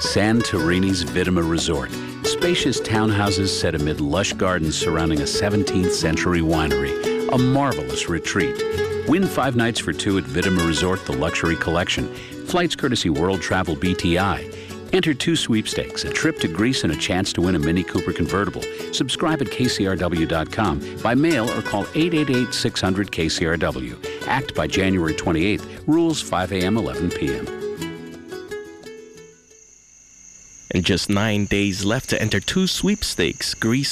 Santorini's Vittima Resort. Spacious townhouses set amid lush gardens surrounding a 17th century winery. A marvelous retreat. Win 5 nights for 2 at Vittima Resort, the luxury collection. Flights courtesy World Travel BTI. Enter 2 sweepstakes, a trip to Greece and a chance to win a Mini Cooper convertible. Subscribe at kcrw.com by mail or call 888-600-KCRW. Act by January 28th. Rules 5 a.m., 11 p.m. And just 9 days left to enter 2 sweepstakes, Greece